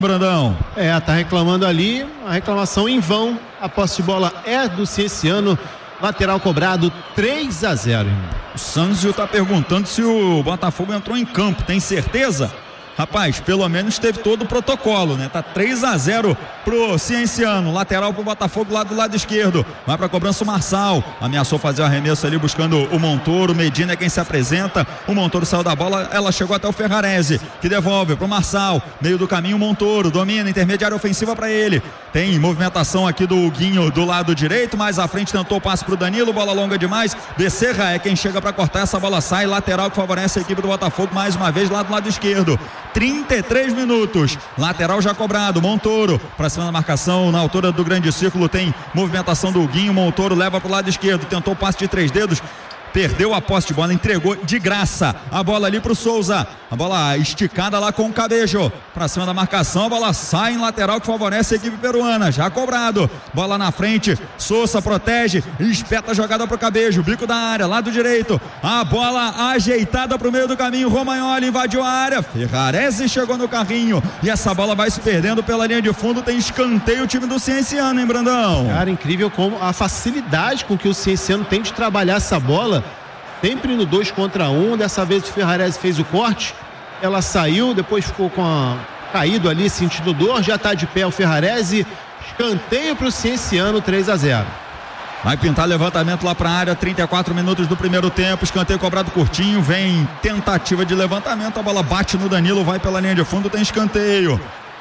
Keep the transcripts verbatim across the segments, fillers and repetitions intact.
Brandão. É, tá reclamando ali, a reclamação em vão. A posse de bola é do Cienciano, lateral cobrado três a zero. O Sanzio tá perguntando se o Botafogo entrou em campo, tem certeza? Rapaz, pelo menos teve todo o protocolo, né? Tá três a zero pro Cienciano, lateral pro Botafogo lá do lado esquerdo. Vai pra cobrança o Marçal, ameaçou fazer o arremesso ali buscando o Montoro. Medina é quem se apresenta, o Montoro saiu da bola, ela chegou até o Ferrarese, que devolve pro Marçal, meio do caminho o Montoro, domina, intermediária ofensiva pra ele. Tem movimentação aqui do Guinho do lado direito, mais à frente tentou o passe pro Danilo, bola longa demais. Becerra é quem chega pra cortar, essa bola sai, lateral que favorece a equipe do Botafogo mais uma vez lá do lado esquerdo. trinta e três minutos, lateral já cobrado, Montoro pra cima da marcação, na altura do grande círculo tem movimentação do Guinho, Montoro leva pro lado esquerdo, tentou o passe de três dedos, perdeu a posse de bola, entregou de graça a bola ali pro Souza, a bola esticada lá com o Cabejo, pra cima da marcação, a bola sai em lateral que favorece a equipe peruana, já cobrado, bola na frente, Souza protege, espeta a jogada pro Cabejo, bico da área, lado direito, a bola ajeitada pro meio do caminho, Romagnoli invadiu a área, Ferrarese chegou no carrinho, e essa bola vai se perdendo pela linha de fundo, tem escanteio o time do Cienciano, hein, Brandão? Cara, incrível como a facilidade com que o Cienciano tem de trabalhar essa bola, sempre no dois contra um, dessa vez o Ferrarese fez o corte, ela saiu, depois ficou com a, caído ali, sentindo dor, já tá de pé o Ferrarese, escanteio pro Cienciano, três a zero. Vai pintar levantamento lá pra área, trinta e quatro minutos do primeiro tempo, escanteio cobrado curtinho, vem tentativa de levantamento, a bola bate no Danilo, vai pela linha de fundo, tem escanteio.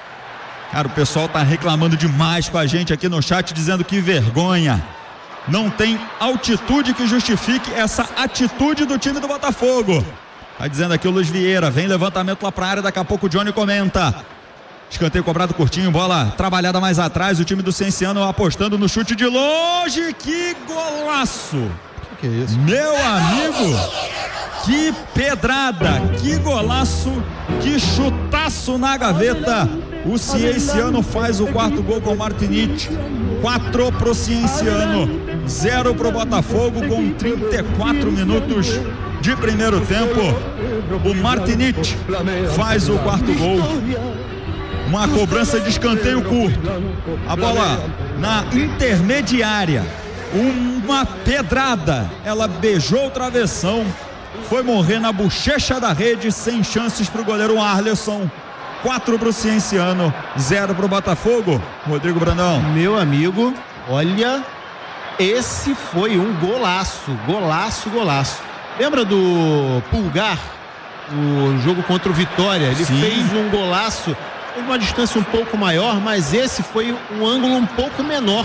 Cara, o pessoal tá reclamando demais com a gente aqui no chat, dizendo que vergonha. Não tem altitude que justifique essa atitude do time do Botafogo. Tá dizendo aqui o Luiz Vieira, vem levantamento lá pra área, daqui a pouco o Johnny comenta. Escanteio cobrado curtinho, bola trabalhada mais atrás, o time do Cienciano apostando no chute de longe, que golaço! Que que é isso? Meu amigo, que pedrada, que golaço, que chutaço na gaveta. O Cienciano faz o quarto gol com o Martinich, quatro pro Cienciano, zero pro Botafogo com trinta e quatro minutos de primeiro tempo. O Martinich faz o quarto gol. Uma cobrança de escanteio curto, a bola na intermediária, uma pedrada, ela beijou o travessão, foi morrer na bochecha da rede, sem chances para o goleiro Arleson. Quatro para o Cienciano, zero para o Botafogo. Rodrigo Brandão. Meu amigo, olha, esse foi um golaço, golaço, golaço. Lembra do Pulgar, o jogo contra o Vitória? Ele Sim. fez um golaço em uma distância um pouco maior, mas esse foi um ângulo um pouco menor.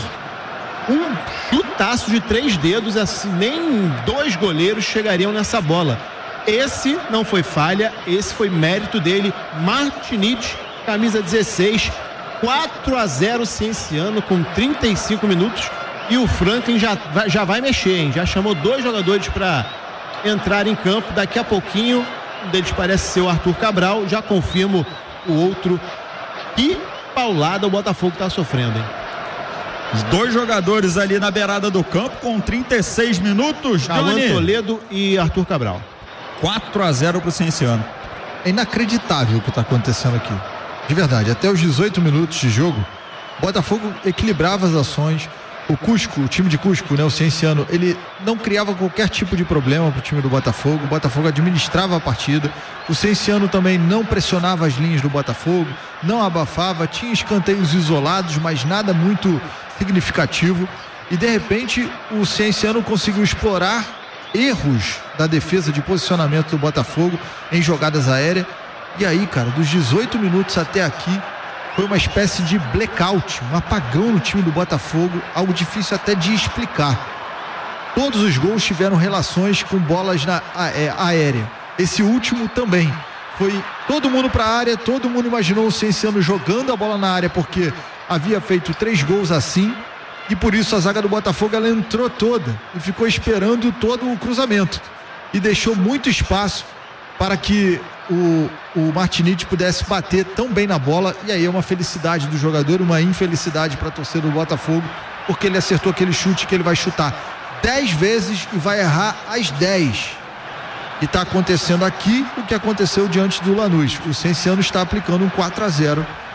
Um chutaço de três dedos, assim, nem dois goleiros chegariam nessa bola. Esse não foi falha, esse foi mérito dele. Martinich, camisa dezesseis, quatro a zero Cienciano com trinta e cinco minutos, e o Franklin já, já vai mexer, hein? Já chamou dois jogadores para entrar em campo. Daqui a pouquinho, um deles parece ser o Arthur Cabral, já confirmo o outro. Que paulada o Botafogo está sofrendo, hein? Os dois jogadores ali na beirada do campo com trinta e seis minutos. Alan Toledo e Arthur Cabral. quatro a zero pro Cienciano. É inacreditável o que está acontecendo aqui. De verdade, até os dezoito minutos de jogo, o Botafogo equilibrava as ações. O Cusco, o time de Cusco, né, o Cienciano, ele não criava qualquer tipo de problema para o time do Botafogo. O Botafogo administrava a partida. O Cienciano também não pressionava as linhas do Botafogo, não abafava, tinha escanteios isolados, mas nada muito significativo. E de repente o Cienciano conseguiu explorar erros da defesa de posicionamento do Botafogo em jogadas aéreas. E aí, cara, dos dezoito minutos até aqui, foi uma espécie de blackout, um apagão no time do Botafogo, algo difícil até de explicar. Todos os gols tiveram relações com bolas na é, aérea. Esse último também. Foi todo mundo para a área, todo mundo imaginou o Cienciano jogando a bola na área, porque havia feito três gols assim, e por isso a zaga do Botafogo ela entrou toda e ficou esperando todo o cruzamento. E deixou muito espaço para que o, o Martinich pudesse bater tão bem na bola, e aí é uma felicidade do jogador, uma infelicidade para a torcida do Botafogo, porque ele acertou aquele chute que ele vai chutar dez vezes e vai errar as dez. E está acontecendo aqui o que aconteceu diante do Lanús. O Cienciano está aplicando um quatro a zero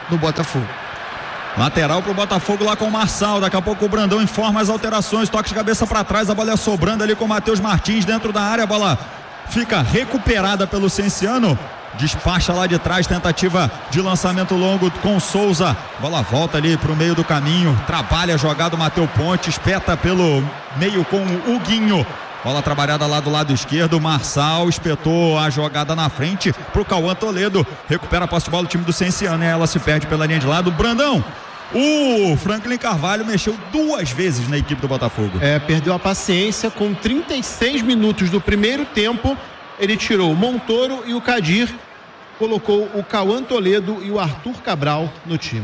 no Botafogo. Lateral pro Botafogo lá com o Marçal. Daqui a pouco o Brandão informa as alterações. Toque de cabeça para trás. A bola é sobrando ali com o Matheus Martins dentro da área. A bola fica recuperada pelo Cienciano. Despacha lá de trás. Tentativa de lançamento longo com o Souza. Bola volta ali pro meio do caminho. Trabalha a jogada o Matheus Ponte. Espeta pelo meio com o Huguinho. Bola trabalhada lá do lado esquerdo, Marçal espetou a jogada na frente pro Cauã Toledo, recupera a posse de bola do time do Cienciano, e ela se perde pela linha de lado. Brandão, o Franklin Carvalho mexeu duas vezes na equipe do Botafogo. É, perdeu a paciência. Com trinta e seis minutos do primeiro tempo, ele tirou o Montoro e o Kadir, colocou o Cauã Toledo e o Arthur Cabral no time.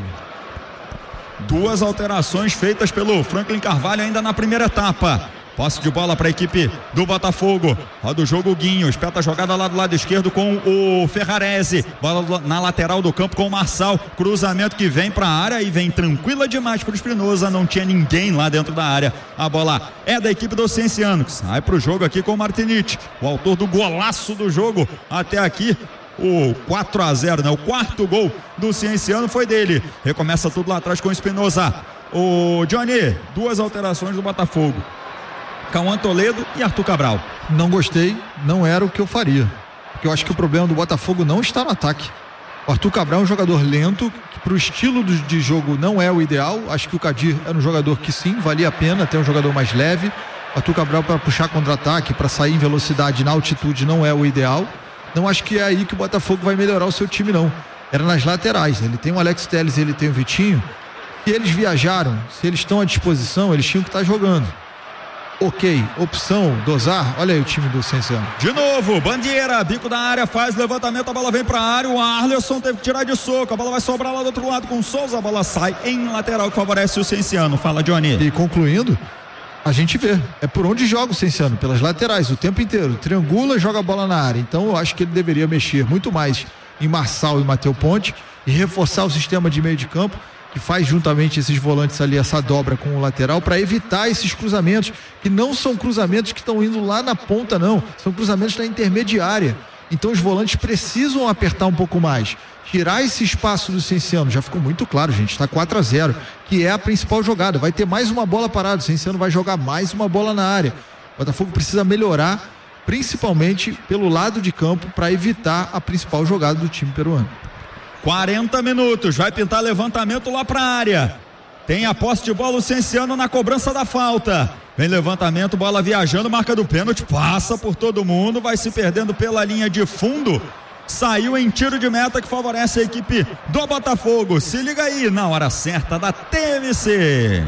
Duas alterações feitas pelo Franklin Carvalho ainda na primeira etapa. Posse de bola para a equipe do Botafogo. Roda o jogo Guinho. Espeta a jogada lá do lado esquerdo com o Ferrarese. Bola na lateral do campo com o Marçal. Cruzamento que vem para a área e vem tranquila demais para o Espinosa. Não tinha ninguém lá dentro da área. A bola é da equipe do Cienciano, que sai para o jogo aqui com o Martinite, o autor do golaço do jogo até aqui. O quatro a zero, né? O quarto gol do Cienciano foi dele. Recomeça tudo lá atrás com o Espinosa. O Johnny, duas alterações do Botafogo. Cauã Toledo e Arthur Cabral. Não gostei, não era o que eu faria, porque eu acho que o problema do Botafogo não está no ataque. O Arthur Cabral é um jogador lento, que para o estilo de jogo não é o ideal. Acho que o Kadir era um jogador que sim, valia a pena ter um jogador mais leve. O Arthur Cabral para puxar contra-ataque, para sair em velocidade na altitude não é o ideal. Não acho que é aí que o Botafogo vai melhorar o seu time, não. Era nas laterais. Ele tem o Alex Telles e ele tem o Vitinho. Se eles viajaram, se eles estão à disposição, eles tinham que estar jogando. Ok, opção, dosar, olha aí o time do Cienciano. De novo, Bandeira, bico da área, faz levantamento, a bola vem pra área, o Arleson teve que tirar de soco, a bola vai sobrar lá do outro lado com o Souza, a bola sai em lateral que favorece o Cienciano. Fala, Johnny. E concluindo, a gente vê, é por onde joga o Cienciano, pelas laterais, o tempo inteiro, triangula e joga a bola na área. Então eu acho que ele deveria mexer muito mais em Marçal e Matheus Ponte e reforçar o sistema de meio de campo, que faz juntamente esses volantes ali, essa dobra com o lateral, para evitar esses cruzamentos, que não são cruzamentos que estão indo lá na ponta, não, são cruzamentos na intermediária. Então os volantes precisam apertar um pouco mais, tirar esse espaço do Cienciano. Já ficou muito claro, gente, está quatro a zero, que é a principal jogada. Vai ter mais uma bola parada, o Cienciano vai jogar mais uma bola na área. O Botafogo precisa melhorar, principalmente pelo lado de campo, para evitar a principal jogada do time peruano. quarenta minutos, vai pintar levantamento lá para a área. Tem a posse de bola o Cienciano na cobrança da falta. Vem levantamento, bola viajando, marca do pênalti, passa por todo mundo, vai se perdendo pela linha de fundo. Saiu em tiro de meta que favorece a equipe do Botafogo. Se liga aí, na hora certa da T M C.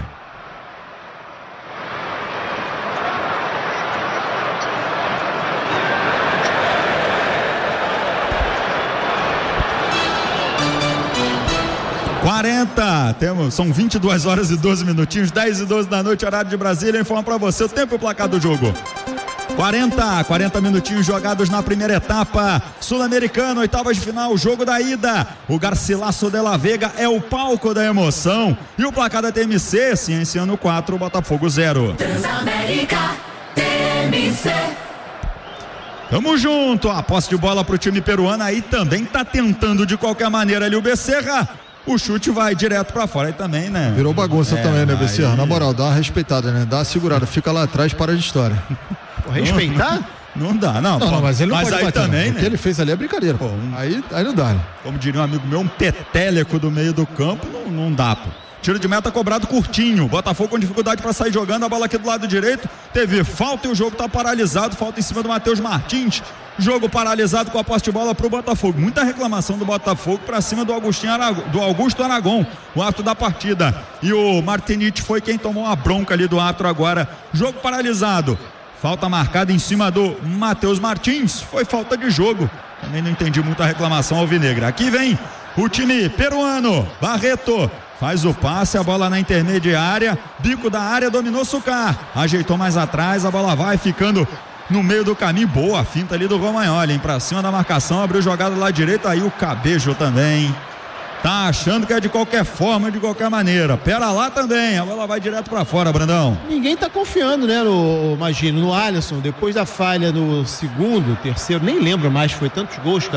quarenta, temos, são vinte e duas horas e doze minutinhos, dez e doze da noite, horário de Brasília. Informa para você o tempo e o placar do jogo. quarenta, quarenta minutinhos jogados na primeira etapa. Sul-Americano, oitavas de final, jogo da ida. O Garcilaso de la Vega é o palco da emoção. E o placar da T M C, Cienciano quatro, Botafogo zero. Transamérica, T M C. Tamo junto, a posse de bola pro time peruano aí também tá tentando de qualquer maneira ali o Becerra. O chute vai direto pra fora aí também, né? Virou bagunça é, também, né, Becerra? Aí... Na moral, dá uma respeitada, né? Dá uma segurada, fica lá atrás, para de história. Pô, respeitar? Não, não dá, não. Não, pô, não, mas ele não mas pode aí bater, também, não. né? O que ele fez ali é brincadeira, pô. Um... Aí, aí não dá, né? Como diria um amigo meu, um petélico do meio do campo, não, não dá, pô. Tiro de meta cobrado curtinho. Botafogo com dificuldade para sair jogando. A bola aqui do lado direito. Teve falta e o jogo tá paralisado. Falta em cima do Matheus Martins. Jogo paralisado com a posse de bola pro Botafogo. Muita reclamação do Botafogo para cima do, Agostinho Aragon, do Augusto Aragon, o árbitro da partida. E o Martinite foi quem tomou a bronca ali do árbitro agora. Jogo paralisado. Falta marcada em cima do Matheus Martins. Foi falta de jogo. Também não entendi muito a reclamação alvinegra. Aqui vem o time peruano. Barreto faz o passe, a bola na intermediária, bico da área, dominou Sucar, ajeitou mais atrás, a bola vai ficando no meio do caminho. Boa finta ali do Romagnoli, hein? Pra cima da marcação, abriu jogada lá direita, aí o Cabejo também tá achando que é de qualquer forma, de qualquer maneira. Pera lá também, a bola vai direto pra fora, Brandão. Ninguém tá confiando, né, no, imagino, no Alisson, depois da falha no segundo, terceiro, nem lembro mais, foi tantos gols, cara.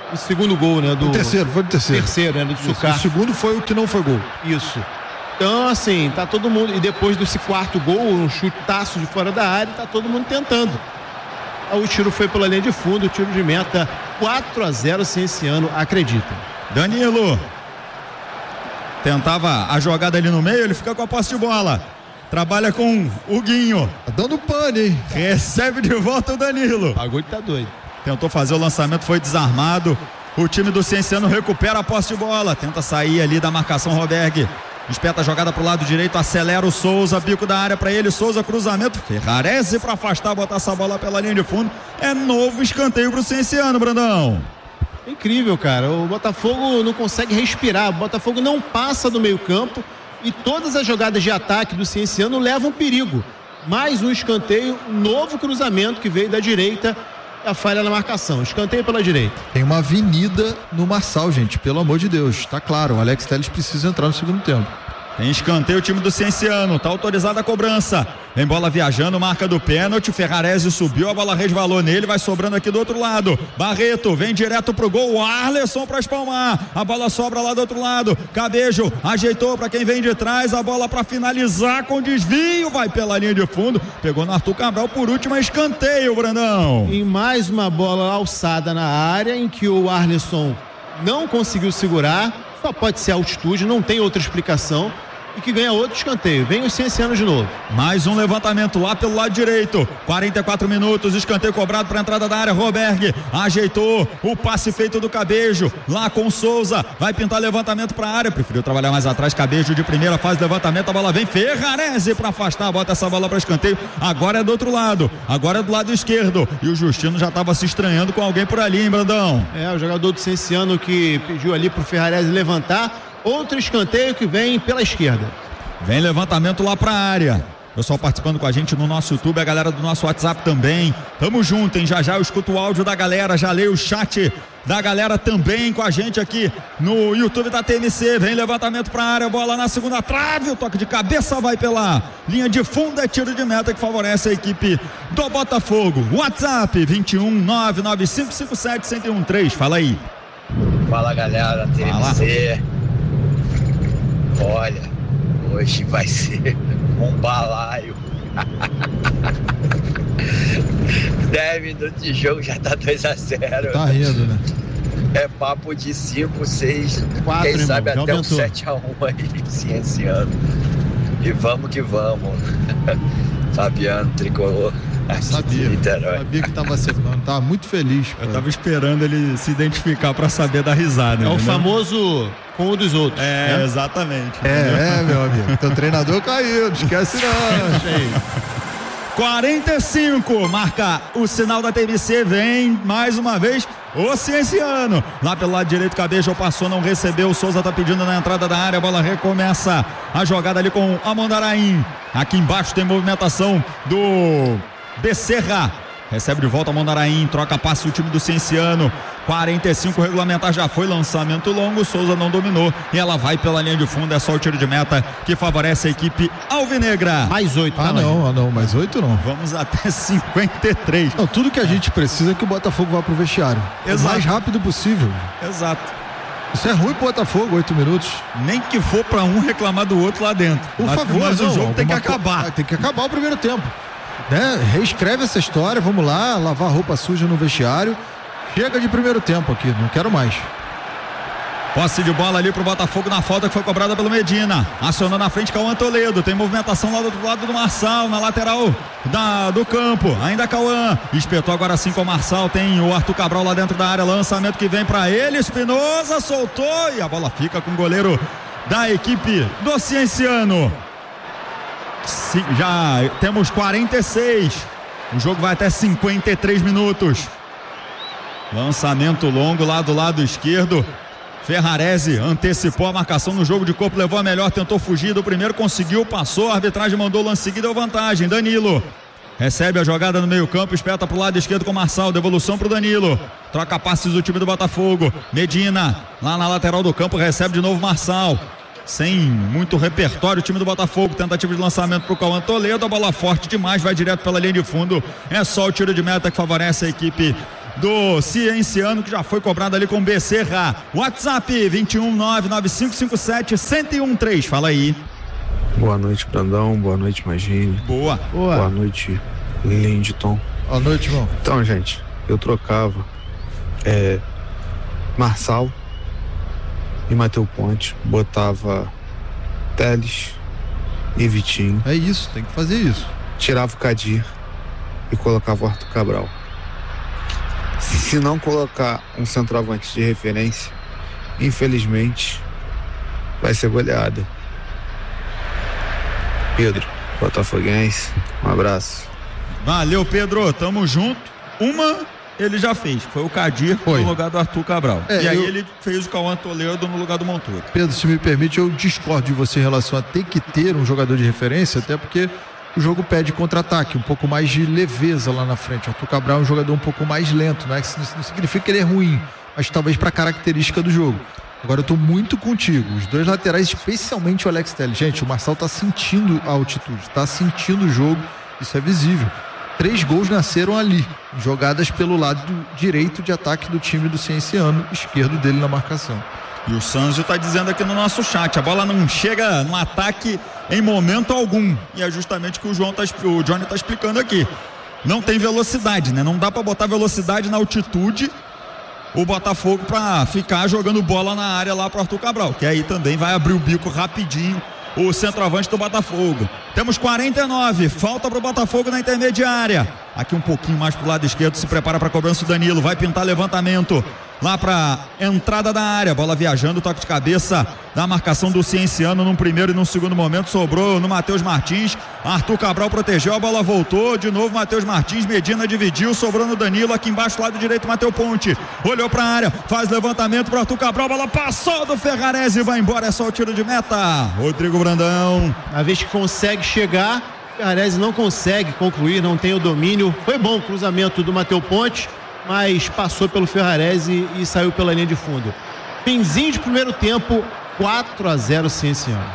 o segundo gol, né? Do o terceiro, foi o terceiro. Terceiro, né? Do Sucar. O segundo foi o que não foi gol. Isso. Então, assim, tá todo mundo. E depois desse quarto gol, um chutaço de fora da área, tá todo mundo tentando. Aí o tiro foi pela linha de fundo, o tiro de meta quatro a zero, Cienciano, acredita. Danilo. Tentava a jogada ali no meio, ele fica com a posse de bola. Trabalha com o Guinho. Tá dando pane, hein? Recebe de volta o Danilo. O bagulho tá doido. Tentou fazer o lançamento, foi desarmado. O time do Cienciano recupera a posse de bola. Tenta sair ali da marcação, Roberg. Espeta a jogada pro lado direito, acelera o Souza, bico da área para ele, Souza, cruzamento, Ferrarese para afastar, botar essa bola pela linha de fundo. É novo escanteio pro Cienciano, Brandão. Incrível, cara. O Botafogo não consegue respirar. O Botafogo não passa do meio campo e todas as jogadas de ataque do Cienciano levam perigo. Mais um escanteio, um novo cruzamento que veio da direita, a falha na marcação. Escanteio pela direita. Tem uma avenida no Marçal, gente, pelo amor de Deus. Tá claro, o Alex Telles precisa entrar no segundo tempo. Tem escanteio o time do Cienciano, tá autorizada a cobrança. Vem bola viajando, marca do pênalti, Ferrarese subiu, a bola resvalou nele, vai sobrando aqui do outro lado. Barreto vem direto pro gol, Arleson pra espalmar. A bola sobra lá do outro lado. Cabejo ajeitou pra quem vem de trás, a bola pra finalizar com desvio, vai pela linha de fundo. Pegou no Arthur Cabral por último, escanteio, Brandão. Em mais uma bola alçada na área em que o Arleson não conseguiu segurar, só pode ser altitude, não tem outra explicação. E que ganha outro escanteio. Vem o Cienciano de novo. Mais um levantamento lá pelo lado direito. quarenta e quatro minutos, escanteio cobrado para a entrada da área. Roberg ajeitou o passe feito do Cabejo. Lá com o Souza. Vai pintar levantamento para a área. Preferiu trabalhar mais atrás. Cabejo de primeira, faz levantamento. A bola vem. Ferrarese para afastar. Bota essa bola para escanteio. Agora é do outro lado. Agora é do lado esquerdo. E o Justino já estava se estranhando com alguém por ali, hein, Brandão? É, o jogador do Cienciano que pediu ali pro Ferrarese levantar. Outro escanteio que vem pela esquerda. Vem levantamento lá pra área. Pessoal participando com a gente no nosso YouTube, a galera do nosso WhatsApp também. Tamo junto, hein? Já já eu escuto o áudio da galera, já leio o chat da galera também com a gente aqui no YouTube da T M C. Vem levantamento pra área, bola na segunda trave, o toque de cabeça vai pela linha de fundo, é tiro de meta que favorece a equipe do Botafogo. WhatsApp vinte e um, nove nove cinco cinco sete, um zero um três. Fala aí. Fala, galera, T M C. Fala. Olha, hoje vai ser um balaio. dez minutos de jogo, já tá dois a zero. Tá rindo, né? É papo de cinco, seis, quatro, quem irmão, sabe até aumentou. um sete a um aí, Cienciano. E vamos que vamos. Fabiano, tricolor. Eu sabia, sabia que tava acertando, tava muito feliz. Eu tava esperando ele se identificar pra saber da risada. É o entendeu? famoso com o dos outros. É, né? exatamente. É, é, meu amigo. Teu treinador caiu, não esquece não. quarenta e cinco, marca o sinal da T M C, vem mais uma vez o Cienciano. Lá pelo lado direito, Cabejo passou, não recebeu. O Souza tá pedindo na entrada da área, a bola recomeça a jogada ali com a Mondaraim. Aqui embaixo tem movimentação do Becerra. Recebe de volta a Mondaraim, troca passe o time do Cienciano. quarenta e cinco, regulamentar já foi, lançamento longo, Souza não dominou e ela vai pela linha de fundo, é só o tiro de meta que favorece a equipe alvinegra. Mais oito, Ah, tá, não, ah, não, mais oito não. Vamos até cinquenta e três. Não, tudo que a gente precisa é que o Botafogo vá pro vestiário. Exato. O mais rápido possível. Exato. Isso é ruim pro Botafogo, oito minutos. Nem que for pra um reclamar do outro lá dentro. Por mas, favor, mas não, o jogo tem que alguma co- acabar. Ah, tem que acabar o primeiro tempo. Né? Reescreve essa história, vamos lá, lavar roupa suja no vestiário. Chega de primeiro tempo aqui, não quero mais. Posse de bola ali pro Botafogo na falta que foi cobrada pelo Medina. Acionou na frente Cauã Toledo. Tem movimentação lá do outro lado do Marçal, na lateral da, do campo. Ainda Cauã. Espetou agora sim com o Marçal. Tem o Arthur Cabral lá dentro da área. Lançamento que vem pra ele. Espinosa soltou e a bola fica com o goleiro da equipe do Cienciano. Sim, já temos quarenta e seis. O jogo vai até cinquenta e três minutos. Lançamento longo lá do lado esquerdo. Ferrarese antecipou a marcação no jogo de corpo, levou a melhor, tentou fugir do primeiro, conseguiu, passou, a arbitragem mandou o lance seguido, deu vantagem. Danilo recebe a jogada no meio campo, espeta pro lado esquerdo com o Marçal, devolução pro Danilo, troca passes do time do Botafogo. Medina lá na lateral do campo, recebe de novo Marçal. Sem muito repertório o time do Botafogo, tentativa de lançamento pro Cauã Toledo, a bola forte demais, vai direto pela linha de fundo, é só o tiro de meta que favorece a equipe do Cienciano, que já foi cobrado ali com Becerra. WhatsApp vinte e um nove nove cinco cinco sete um zero um três. Fala aí. Boa noite, Brandão. Boa noite, Magine. Boa. Boa. Boa noite, Linditon. Boa noite, irmão. Então, gente, eu trocava é, Marçal e Matheus Ponte, botava Teles e Vitinho. É isso, tem que fazer isso. Tirava o Kadir e colocava o Arthur Cabral. Se não colocar um centroavante de referência, infelizmente vai ser goleada. Pedro, botafoguense, um abraço. Valeu, Pedro, tamo junto. Uma ele já fez, foi o Kadir Foi. no lugar do Arthur Cabral. É, e aí eu... ele fez o Cauã Toledo no lugar do Montoro. Pedro, se me permite, eu discordo de você em relação a ter que ter um jogador de referência, até porque o jogo pede contra-ataque, um pouco mais de leveza lá na frente. O Arthur Cabral é um jogador um pouco mais lento, né? Isso não significa que ele é ruim, mas talvez para a característica do jogo. Agora eu tô muito contigo. Os dois laterais, especialmente o Alex Telles. Gente, o Marçal tá sentindo a altitude, tá sentindo o jogo, isso é visível. Três gols nasceram ali, jogadas pelo lado direito de ataque do time do Cienciano, esquerdo dele na marcação. E o Sanzio tá dizendo aqui no nosso chat, a bola não chega no ataque em momento algum. E é justamente o que o, João tá, o Johnny tá explicando aqui. Não tem velocidade, né? Não dá para botar velocidade na altitude o Botafogo para ficar jogando bola na área lá pro Arthur Cabral, que aí também vai abrir o bico rapidinho o centroavante do Botafogo. Temos quarenta e nove, falta pro Botafogo na intermediária. Aqui um pouquinho mais pro lado esquerdo, se prepara para cobrança o Danilo, vai pintar levantamento lá para entrada da área, bola viajando, toque de cabeça da marcação do Cienciano num primeiro e num segundo momento, sobrou no Matheus Martins, Arthur Cabral protegeu, a bola voltou, de novo Matheus Martins, Medina dividiu, sobrou no Danilo, aqui embaixo, lado direito, Matheus Ponte, olhou pra área, faz levantamento pro Arthur Cabral, bola passou do Ferrarese, vai embora, é só o tiro de meta. Rodrigo Brandão. A vez que consegue chegar, Ferrarese não consegue concluir, não tem o domínio. Foi bom o cruzamento do Matheus Ponte, mas passou pelo Ferrarese e saiu pela linha de fundo. Finzinho de primeiro tempo, quatro a zero Cienciano.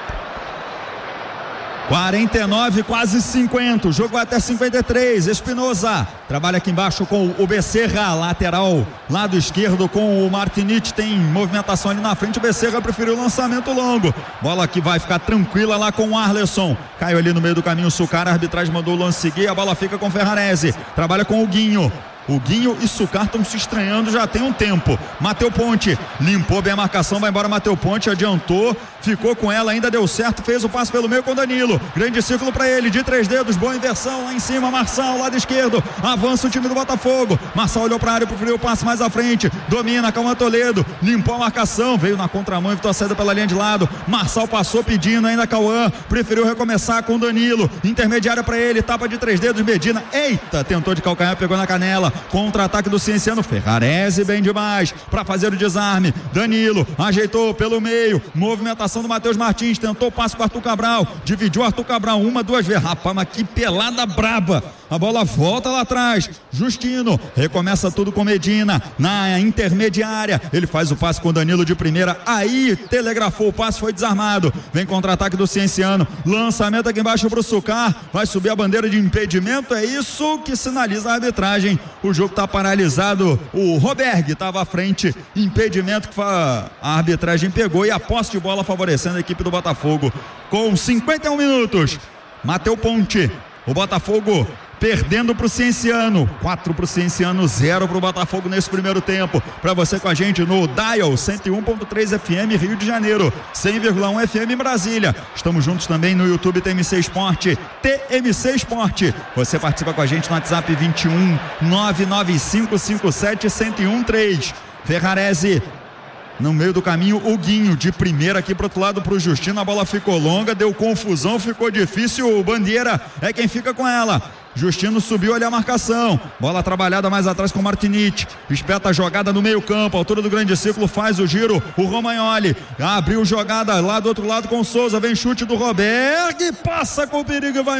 quarenta e nove, quase cinquenta, o jogo vai até cinquenta e três, Espinosa trabalha aqui embaixo com o Becerra, lateral, lado esquerdo com o Martinite, tem movimentação ali na frente, o Becerra preferiu o lançamento longo, bola que vai ficar tranquila lá com o Arleson, caiu ali no meio do caminho o Sucar, a arbitragem mandou o lance seguir, a bola fica com o Ferrarese, trabalha com o Guinho. O Guinho e Sucar estão se estranhando já tem um tempo. Matheus Ponte limpou bem a marcação, vai embora Matheus Ponte, adiantou, ficou com ela, ainda deu certo, fez o passe pelo meio com Danilo, grande círculo para ele, de três dedos, boa inversão lá em cima, Marçal, lado esquerdo, avança o time do Botafogo, Marçal olhou para a área, preferiu o passe mais à frente, domina, Cauã Toledo, limpou a marcação, veio na contramão, evitou a saída pela linha de lado, Marçal passou pedindo ainda Cauã, preferiu recomeçar com Danilo, intermediária para ele, tapa de três dedos, Medina, eita, tentou de calcanhar, pegou na canela, contra-ataque do Cienciano, Ferrarese bem demais para fazer o desarme, Danilo ajeitou pelo meio, movimentação do Matheus Martins, tentou o passe para Arthur Cabral, dividiu Arthur Cabral uma, duas vezes, rapaz, mas que pelada braba, a bola volta lá atrás, Justino recomeça tudo com Medina na intermediária, ele faz o passe com Danilo de primeira, aí telegrafou o passe, foi desarmado, vem contra-ataque do Cienciano, lançamento aqui embaixo pro Sucar, vai subir a bandeira de impedimento, é isso que sinaliza a arbitragem, o jogo está paralisado, o Roberg estava à frente, impedimento que a arbitragem pegou e a posse de bola favorecendo a equipe do Botafogo, com cinquenta e um minutos, Matheus Ponte, o Botafogo perdendo para o Cienciano, quatro para o Cienciano, zero para o Botafogo nesse primeiro tempo. Para você com a gente no Dial cento e um ponto três F M Rio de Janeiro, cem vírgula um F M Brasília. Estamos juntos também no YouTube T M C Esporte, T M C Esporte. Você participa com a gente no WhatsApp vinte e um nove nove cinco cinco sete um zero um três. Ferrarese no meio do caminho, o Guinho de primeira aqui pro outro lado pro Justino, a bola ficou longa, deu confusão, ficou difícil, o Bandeira é quem fica com ela. Justino subiu ali a marcação, bola trabalhada mais atrás com o Martinite, espeta a jogada no meio campo, altura do grande círculo, faz o giro, o Romagnoli abriu jogada lá do outro lado com o Souza, vem chute do Roberg, passa com o perigo e vai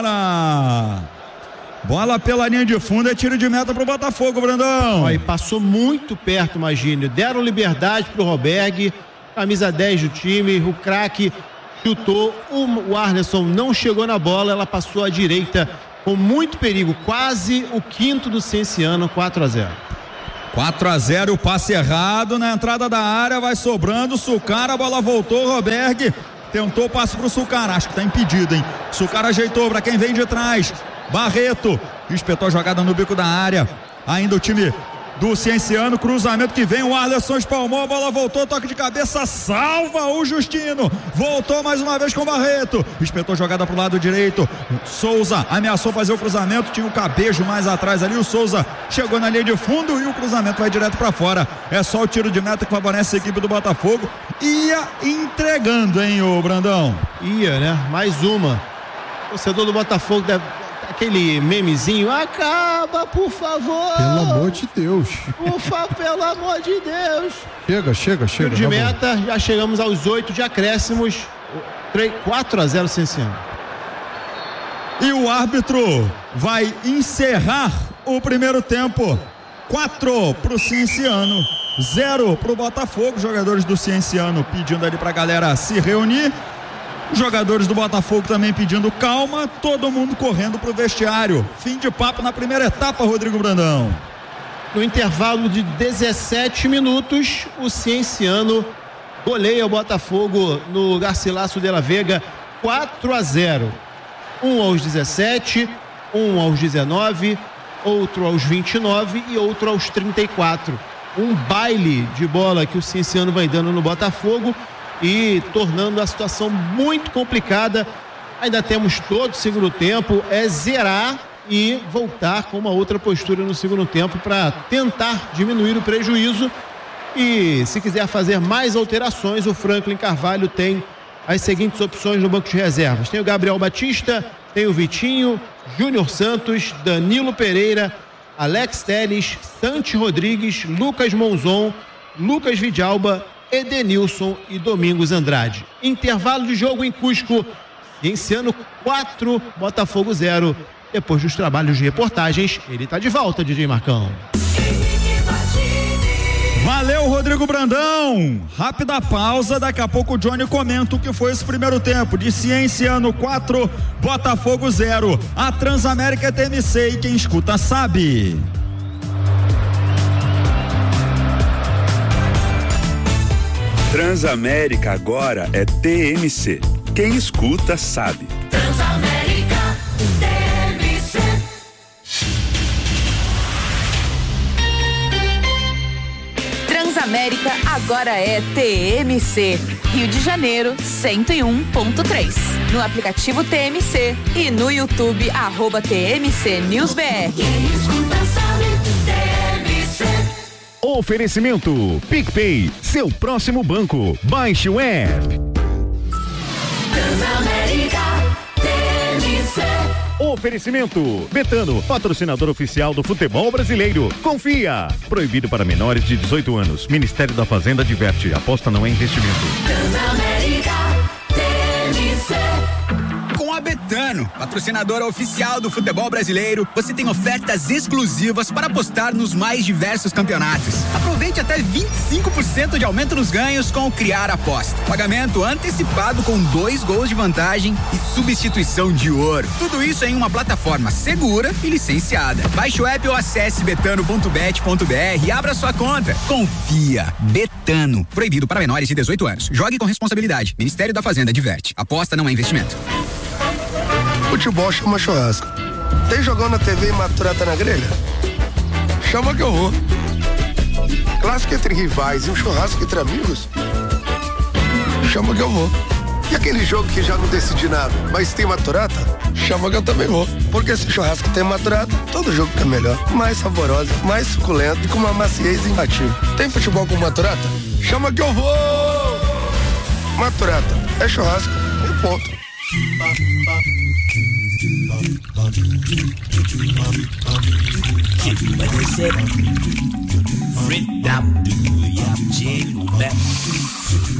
embora. Bola pela linha de fundo, é tiro de meta pro Botafogo, Brandão. Ó, e passou muito perto, imagine, deram liberdade pro Roberg, camisa dez do time, o craque chutou, o Arleson não chegou na bola, ela passou à direita com muito perigo, quase o quinto do Cienciano, quatro a zero. quatro a zero, o passe errado na entrada da área, vai sobrando, Sucara, a bola voltou, Roberg tentou o passe pro Sucara, acho que tá impedido, hein? Sucara ajeitou para quem vem de trás, Barreto espetou a jogada no bico da área, ainda o time do Cienciano, cruzamento que vem, o Arleson espalmou, a bola voltou, toque de cabeça, salva o Justino, voltou mais uma vez com o Barreto, espetou a jogada pro lado direito, Souza ameaçou fazer o cruzamento, tinha o Cabejo mais atrás ali, o Souza chegou na linha de fundo e o cruzamento vai direto para fora, é só o tiro de meta que favorece a equipe do Botafogo, ia entregando, hein, o Brandão? Ia, né? Mais uma. O torcedor do Botafogo deve... aquele memezinho, acaba, por favor. Pelo amor de Deus. Por favor, pelo amor de Deus. Chega, chega, chega. Tiro de meta, já chegamos aos oito de acréscimos. quatro a zero Cienciano. E o árbitro vai encerrar o primeiro tempo. quatro pro Cienciano, zero pro Botafogo. Jogadores do Cienciano pedindo ali pra galera se reunir. Jogadores do Botafogo também pedindo calma, todo mundo correndo pro vestiário. Fim de papo na primeira etapa, Rodrigo Brandão. No intervalo de dezessete minutos, o Cienciano goleia o Botafogo no Garcilaso de la Vega, quatro a zero. Um aos dezessete, um aos dezenove, outro aos vinte e nove e outro aos trinta e quatro. Um baile de bola que o Cienciano vai dando no Botafogo e tornando a situação muito complicada. Ainda temos todo o segundo tempo, é zerar e voltar com uma outra postura no segundo tempo para tentar diminuir o prejuízo. E se quiser fazer mais alterações, o Franklin Carvalho tem as seguintes opções no banco de reservas: tem o Gabriel Batista, tem o Vitinho, Júnior Santos, Danilo Pereira, Alex Telles, Santi Rodrigues, Lucas Monzon, Lucas Vidalba, Edenilson e Domingos Andrade. Intervalo de jogo em Cusco, Cienciano quatro, Botafogo zero. Depois dos trabalhos de reportagens, ele está de volta, D J Marcão. Valeu, Rodrigo Brandão. Rápida pausa, daqui a pouco o Johnny comenta o que foi esse primeiro tempo de Cienciano quatro, Botafogo zero. A Transamérica é T M C e quem escuta sabe. Transamérica agora é T M C. Quem escuta sabe. Transamérica T M C. Transamérica agora é T M C. Rio de Janeiro, cento e um ponto três. No aplicativo T M C e no YouTube, arroba T M C News B R. Quem escuta sabe, T M C. Oferecimento PicPay, seu próximo banco. Baixe o app. Transamérica T M C. Oferecimento Betano, patrocinador oficial do futebol brasileiro. Confia. Proibido para menores de dezoito anos. Ministério da Fazenda adverte. Aposta não é investimento. Transamérica T M C. Com a Betano, patrocinadora oficial do futebol brasileiro, você tem ofertas exclusivas para apostar nos mais diversos campeonatos. Aproveite até vinte e cinco por cento de aumento nos ganhos com o Criar Aposta. Pagamento antecipado com dois gols de vantagem e substituição de ouro. Tudo isso em uma plataforma segura e licenciada. Baixe o app ou acesse betano ponto bet ponto br e abra sua conta. Confia. Betano. Proibido para menores de dezoito anos. Jogue com responsabilidade. Ministério da Fazenda adverte. Aposta não é investimento. Futebol chama churrasco. Tem jogão na T V e maturata na grelha? Chama que eu vou. Clássico entre rivais e um churrasco entre amigos? Chama que eu vou. E aquele jogo que já não decidi nada, mas tem maturata? Chama que eu também vou. Porque se churrasco tem maturata, todo jogo fica melhor. Mais saborosa, mais suculento e com uma maciez imbatível. Tem futebol com maturata? Chama que eu vou! Maturata, é churrasco e ponto.